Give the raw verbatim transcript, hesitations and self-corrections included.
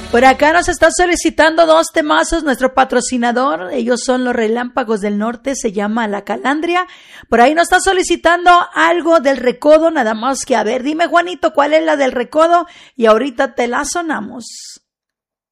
Por acá nos está solicitando dos temazos nuestro patrocinador. Ellos son los Relámpagos del Norte, se llama La Calandria. Por ahí nos está solicitando algo del Recodo, nada más que a ver, dime Juanito, ¿cuál es la del Recodo? Y ahorita te la sonamos.